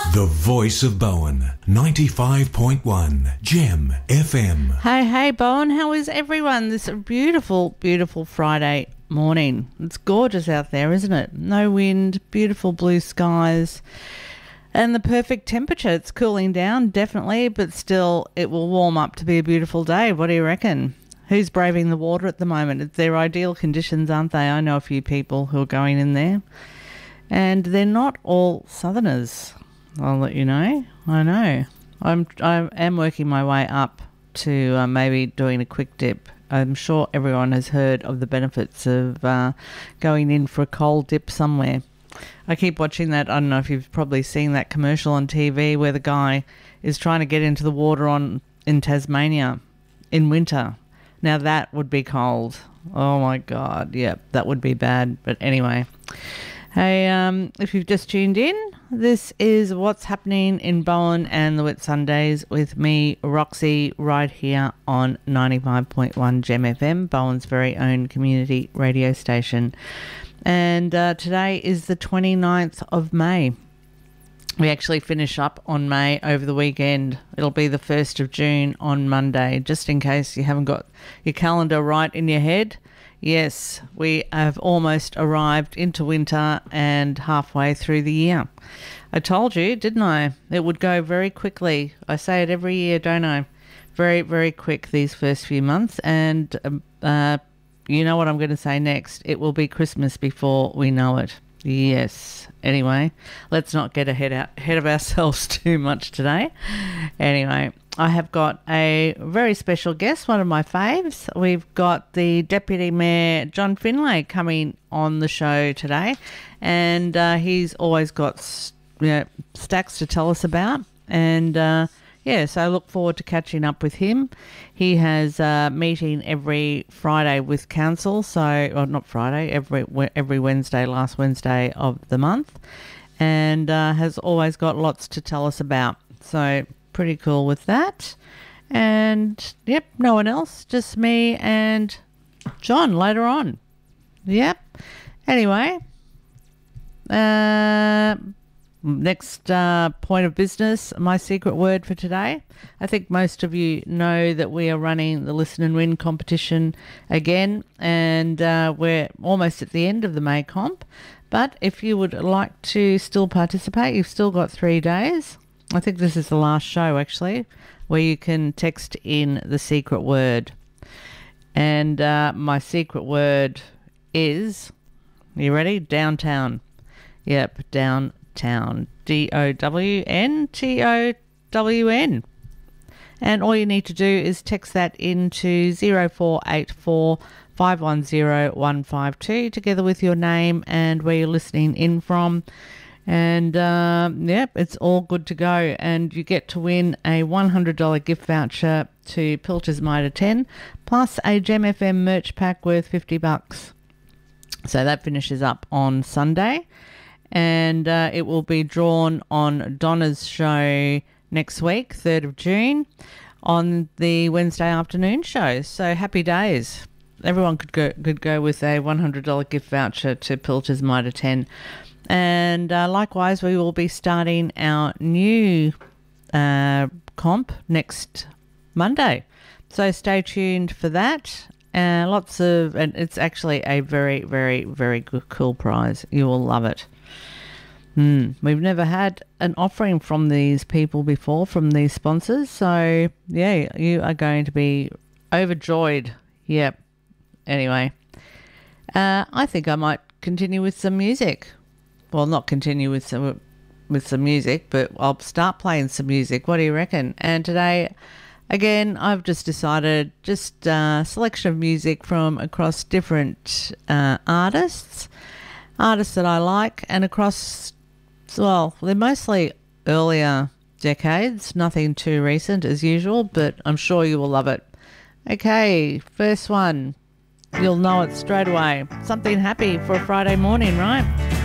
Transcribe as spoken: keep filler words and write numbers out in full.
The voice of Bowen, ninety-five point one Gem F M. Hey, hey, Bowen, how is everyone this beautiful, beautiful Friday morning? It's gorgeous out there, isn't it? No wind, beautiful blue skies, and the perfect temperature. It's cooling down, definitely, but still it will warm up to be a beautiful day. What do you reckon? Who's braving the water at the moment? It's their ideal conditions, aren't they? I know a few people who are going in there, and they're not all southerners. I'll let you know. I know. I'm I am working my way up to uh, maybe doing a quick dip. I'm sure everyone has heard of the benefits of uh, going in for a cold dip somewhere. I keep watching that. I don't know if you've probably seen that commercial on T V where the guy is trying to get into the water on in Tasmania in winter. Now that would be cold. Oh my God. Yeah, that would be bad. But anyway. Hey, um, if you've just tuned in, this is what's happening in Bowen and the Whitsundays with me, Roxy, right here on ninety-five point one Gem F M, Bowen's very own community radio station. And uh, today is the twenty-ninth of May. We actually finish up on May over the weekend. It'll be the first of June on Monday, just in case you haven't got your calendar right in your head. Yes, we have almost arrived into winter and halfway through the year. I told you, didn't I? It would go very quickly. I say it every year, don't I? Very, very quick these first few months. And uh, you know what I'm going to say next. It will be Christmas before we know it. Yes. Anyway, let's not get ahead, out, ahead of ourselves too much today. Anyway, I have got a very special guest, one of my faves. We've got the Deputy Mayor, John Finlay, coming on the show today. And uh, he's always got you know, stacks to tell us about. And, uh, yeah, so I look forward to catching up with him. He has a meeting every Friday with council. So, or not Friday, every every Wednesday, last Wednesday of the month. And uh, has always got lots to tell us about. So, pretty cool with that. And yep, no one else, just me and John later on. Yep. Anyway, uh, next uh, point of business, my secret word for today. I think most of you know that we are running the Listen and Win competition again, and uh, we're almost at the end of the May comp. But if you would like to still participate, you've still got three days. I think this is the last show, actually, where you can text in the secret word. And uh, my secret word is, you ready? Downtown. Yep, downtown. D O W N T O W N. And all you need to do is text that into zero four eight four five one zero one five two together with your name and where you're listening in from. And, uh, yep, it's all good to go. And you get to win a one hundred dollars gift voucher to Pilcher's Mitre ten, plus a Gem F M merch pack worth fifty bucks. So that finishes up on Sunday. And uh, it will be drawn on Donna's show next week, third of June, on the Wednesday afternoon show. So happy days. Everyone could go, could go with a one hundred dollars gift voucher to Pilcher's Mitre ten. And uh, likewise, we will be starting our new uh, comp next Monday. So stay tuned for that. Uh, lots of, and it's actually a very, very, very good, cool prize. You will love it. Mm, we've never had an offering from these people before, from these sponsors. So, yeah, you are going to be overjoyed. Yep. Anyway, uh, I think I might continue with some music. Well, not continue with some with some music, but I'll start playing some music. What do you reckon? And today, again, I've just decided just a selection of music from across different uh, artists, artists that I like, and across, well, they're mostly earlier decades, nothing too recent as usual, but I'm sure you will love it. Okay, first one, you'll know it straight away. Something happy for a Friday morning, right?